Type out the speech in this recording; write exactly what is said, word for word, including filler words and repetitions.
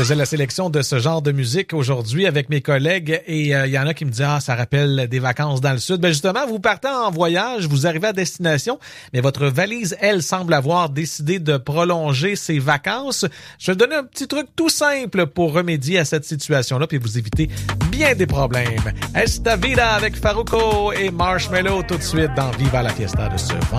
faisais la sélection de ce genre de musique aujourd'hui avec mes collègues et il euh, y en a qui me disent « Ah, ça rappelle des vacances dans le sud. » Ben justement, vous partez en voyage, vous arrivez à destination, mais votre valise, elle, semble avoir décidé de prolonger ses vacances. Je vais te donner un petit truc tout simple pour remédier à cette situation-là puis vous éviter bien des problèmes. Esta Vida avec Farruko et Marshmello tout de suite dans Viva la Fiesta de ce vendredi.